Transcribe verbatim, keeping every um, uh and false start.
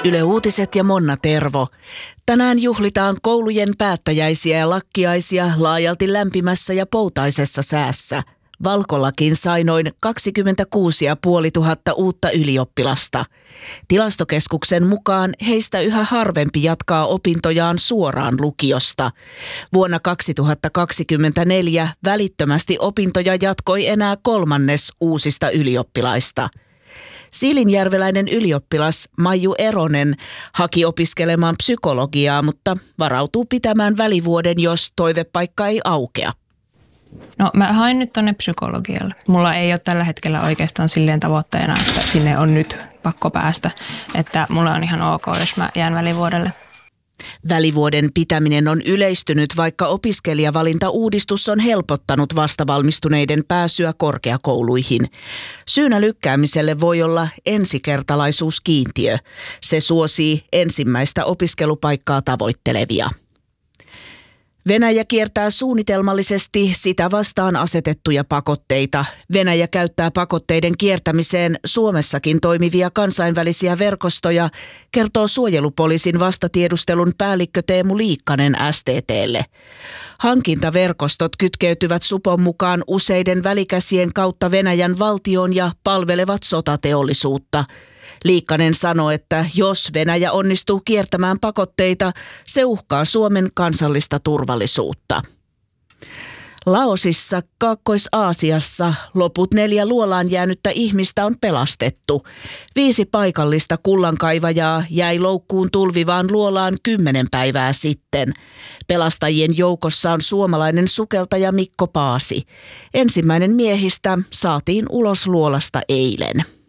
Yle Uutiset ja Monna Tervo. Tänään juhlitaan koulujen päättäjäisiä ja lakkiaisia laajalti lämpimässä ja poutaisessa säässä. Valkolakin sai noin kaksikymmentäkuusi tuhatta viisisataa uutta ylioppilasta. Tilastokeskuksen mukaan heistä yhä harvempi jatkaa opintojaan suoraan lukiosta. Vuonna kaksituhattakaksikymmentäneljä välittömästi opintoja jatkoi enää kolmannes uusista ylioppilaista. Siilinjärveläinen ylioppilas Maiju Eronen haki opiskelemaan psykologiaa, mutta varautuu pitämään välivuoden, jos toivepaikka ei aukea. No mä hain nyt tonne psykologialle. Mulla ei ole tällä hetkellä oikeastaan silleen tavoitteena, että sinne on nyt pakko päästä. Että mulla on ihan ok, jos mä jään välivuodelle. Välivuoden pitäminen on yleistynyt, vaikka opiskelijavalintauudistus on helpottanut vastavalmistuneiden pääsyä korkeakouluihin. Syynä lykkäämiselle voi olla ensikertalaisuuskiintiö. Se suosii ensimmäistä opiskelupaikkaa tavoittelevia. Venäjä kiertää suunnitelmallisesti sitä vastaan asetettuja pakotteita. Venäjä käyttää pakotteiden kiertämiseen Suomessakin toimivia kansainvälisiä verkostoja, kertoo suojelupoliisin vastatiedustelun päällikkö Teemu Liikkanen S T T:lle. Hankintaverkostot kytkeytyvät supon mukaan useiden välikäsien kautta Venäjän valtioon ja palvelevat sotateollisuutta. Liikkanen sanoi, että jos Venäjä onnistuu kiertämään pakotteita, se uhkaa Suomen kansallista turvallisuutta. Laosissa, Kaakkois-Aasiassa, loput neljä luolaan jäänyttä ihmistä on pelastettu. Viisi paikallista kullankaivajaa jäi loukkuun tulvivaan luolaan kymmenen päivää sitten. Pelastajien joukossa on suomalainen sukeltaja Mikko Paasi. Ensimmäinen miehistä saatiin ulos luolasta eilen.